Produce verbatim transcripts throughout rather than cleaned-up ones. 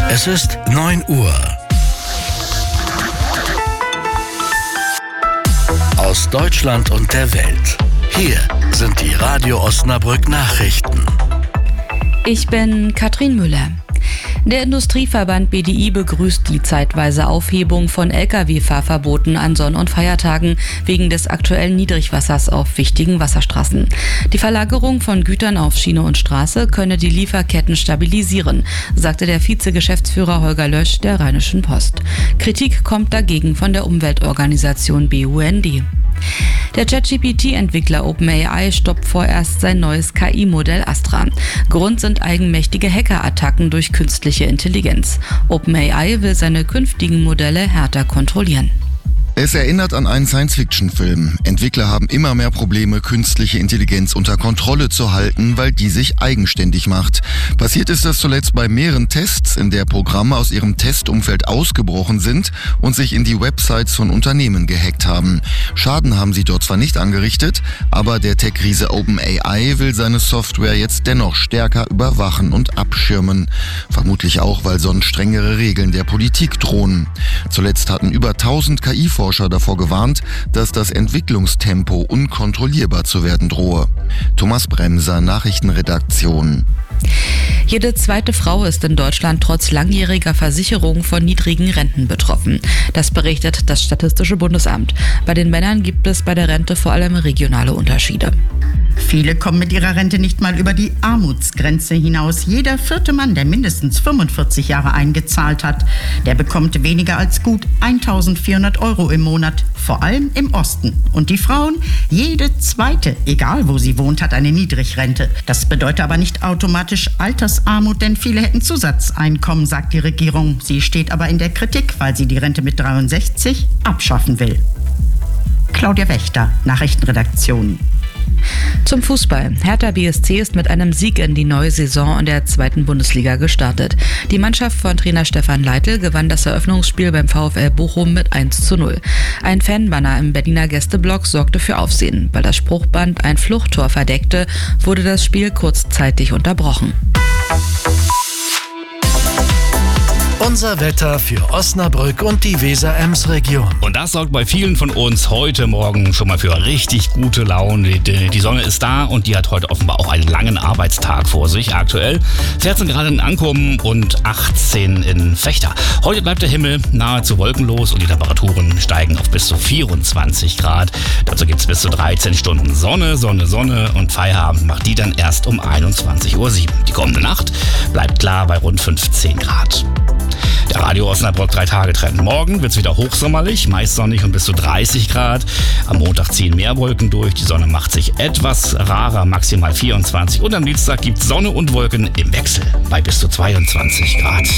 Es ist neun Uhr. Aus Deutschland und der Welt. Hier sind die Radio Osnabrück Nachrichten. Ich bin Katrin Müller. Der Industrieverband B D I begrüßt die zeitweise Aufhebung von L K W-Fahrverboten an Sonn- und Feiertagen wegen des aktuellen Niedrigwassers auf wichtigen Wasserstraßen. Die Verlagerung von Gütern auf Schiene und Straße könne die Lieferketten stabilisieren, sagte der Vize-Geschäftsführer Holger Lösch der Rheinischen Post. Kritik kommt dagegen von der Umweltorganisation B U N D. Der ChatGPT-Entwickler OpenAI stoppt vorerst sein neues K I-Modell Astra. Grund sind eigenmächtige Hackerattacken durch künstliche Intelligenz. OpenAI will seine künftigen Modelle härter kontrollieren. Es erinnert an einen Science-Fiction-Film. Entwickler haben immer mehr Probleme, künstliche Intelligenz unter Kontrolle zu halten, weil die sich eigenständig macht. Passiert ist das zuletzt bei mehreren Tests, in der Programme aus ihrem Testumfeld ausgebrochen sind und sich in die Websites von Unternehmen gehackt haben. Schaden haben sie dort zwar nicht angerichtet, aber der Tech-Riese OpenAI will seine Software jetzt dennoch stärker überwachen und abschirmen. Vermutlich auch, weil sonst strengere Regeln der Politik drohen. Zuletzt hatten über tausend K I-Forscher davor gewarnt, dass das Entwicklungstempo unkontrollierbar zu werden drohe. Thomas Bremser, Nachrichtenredaktion. Jede zweite Frau ist in Deutschland trotz langjähriger Versicherung von niedrigen Renten betroffen. Das berichtet das Statistische Bundesamt. Bei den Männern gibt es bei der Rente vor allem regionale Unterschiede. Viele kommen mit ihrer Rente nicht mal über die Armutsgrenze hinaus. Jeder vierte Mann, der mindestens fünfundvierzig Jahre eingezahlt hat, der bekommt weniger als gut eintausendvierhundert Euro im Monat, vor allem im Osten. Und die Frauen, jede zweite, egal wo sie wohnt, hat eine Niedrigrente. Das bedeutet aber nicht automatisch Altersarmut, denn viele hätten Zusatzeinkommen, sagt die Regierung. Sie steht aber in der Kritik, weil sie die Rente mit dreiundsechzig abschaffen will. Claudia Wächter, Nachrichtenredaktion. Zum Fußball. Hertha B S C ist mit einem Sieg in die neue Saison in der zweiten Bundesliga gestartet. Die Mannschaft von Trainer Stefan Leitl gewann das Eröffnungsspiel beim VfL Bochum mit eins zu null. Ein Fanbanner im Berliner Gästeblock sorgte für Aufsehen. Weil das Spruchband ein Fluchttor verdeckte, wurde das Spiel kurzzeitig unterbrochen. Unser Wetter für Osnabrück und die Weser-Ems-Region. Und das sorgt bei vielen von uns heute Morgen schon mal für richtig gute Laune. Die, die Sonne ist da und die hat heute offenbar auch einen langen Arbeitstag vor sich. Aktuell vierzehn Grad in Ankommen und achtzehn in Vechta. Heute bleibt der Himmel nahezu wolkenlos und die Temperaturen steigen auf bis zu vierundzwanzig Grad. Dazu gibt es bis zu dreizehn Stunden Sonne, Sonne, Sonne und Feierabend macht die dann erst um einundzwanzig Uhr sieben. Die kommende Nacht bleibt klar bei rund fünfzehn Grad. Der Radio Osnabrück drei Tage Trend. Morgen wird es wieder hochsommerlich, meist sonnig und bis zu dreißig Grad. Am Montag ziehen mehr Wolken durch, die Sonne macht sich etwas rarer, maximal vierundzwanzig. Und am Dienstag gibt es Sonne und Wolken im Wechsel bei bis zu zweiundzwanzig Grad.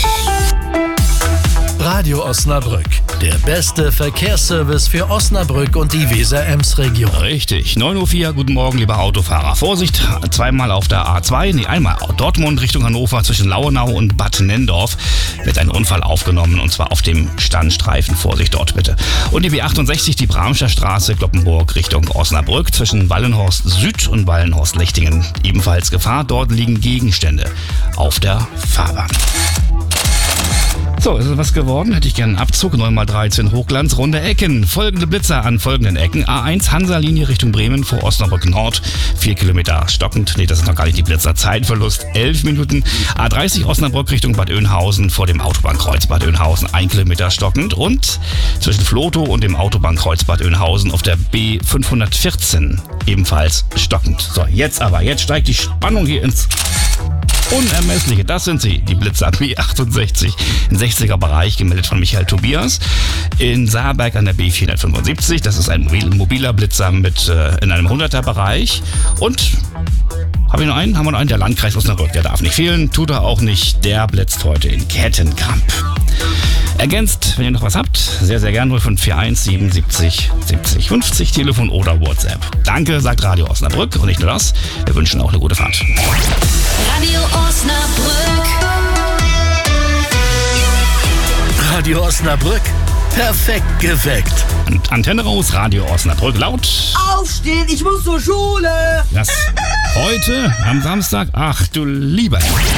Radio Osnabrück, der beste Verkehrsservice für Osnabrück und die Weser-Ems-Region. Richtig, neun Uhr vier, guten Morgen, lieber Autofahrer. Vorsicht, zweimal auf der A zwei, nee, einmal Dortmund Richtung Hannover zwischen Lauenau und Bad Nendorf wird ein Unfall aufgenommen und zwar auf dem Standstreifen. Vorsicht dort bitte. Und die B achtundsechzig, die Bramscher Straße, Kloppenburg Richtung Osnabrück zwischen Wallenhorst Süd und Wallenhorst Lechtingen. Ebenfalls Gefahr, dort liegen Gegenstände auf der Fahrbahn. So, ist es was geworden? Hätte ich gerne einen Abzug. neun mal dreizehn Hochglanz, runde Ecken. Folgende Blitzer an folgenden Ecken. A eins Hansa-Linie Richtung Bremen vor Osnabrück Nord. vier Kilometer stockend. Nee, das ist noch gar nicht die Blitzer. Zeitverlust elf Minuten. A dreißig Osnabrück Richtung Bad Oeynhausen vor dem Autobahnkreuz Bad Oeynhausen. ein Kilometer stockend. Und zwischen Flotow und dem Autobahnkreuz Bad Oeynhausen auf der B fünfhundertvierzehn ebenfalls stockend. So, jetzt aber. Jetzt steigt die Spannung hier ins Unermessliche, das sind sie, die Blitzer B achtundsechzig im sechziger Bereich, gemeldet von Michael Tobias. In Saarberg an der B vierhundertfünfundsiebzig, das ist ein mobiler Blitzer mit äh, in einem hunderter Bereich. Und habe ich noch einen? Haben wir noch einen? Der Landkreis Osnabrück, der darf nicht fehlen, tut er auch nicht, der blitzt heute in Kettenkamp. Ergänzt, wenn ihr noch was habt, sehr, sehr gerne null fünf vier eins sieben siebzig siebzig fünfzig, Telefon oder WhatsApp. Danke, sagt Radio Osnabrück. Und nicht nur das, wir wünschen auch eine gute Fahrt. Radio Osnabrück. Radio Osnabrück, perfekt geweckt. Antenne raus, Radio Osnabrück, laut. Aufstehen, ich muss zur Schule. Das heute am Samstag, ach du lieber Himmel.